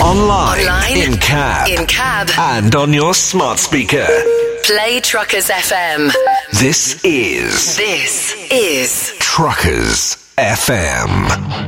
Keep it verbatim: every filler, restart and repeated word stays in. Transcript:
Online. Online. In cab. In cab. And on your smart speaker. Play Truckers F M. This is... This is... Truckers F M.